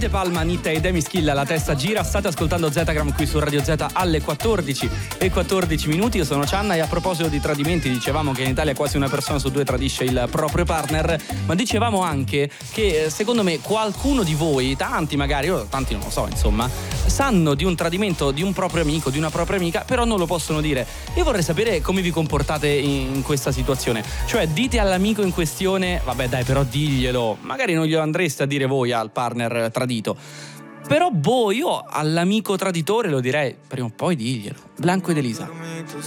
Palma, Nitta e Demi Schilla, La testa gira. State ascoltando Zetagram qui su Radio Z alle 14:14. Io sono Cianna e a proposito di tradimenti dicevamo che in Italia quasi una persona su due tradisce il proprio partner, ma dicevamo anche che secondo me qualcuno di voi, tanti magari, io tanti non lo so insomma, sanno di un tradimento di un proprio amico, di una propria amica, però non lo possono dire. Io vorrei sapere come vi comportate in questa situazione, cioè dite all'amico in questione, vabbè dai però diglielo, magari non glielo andreste a dire voi al partner tradito, però io all'amico traditore lo direi, prima o poi diglielo. Blanco ed Elisa. Tu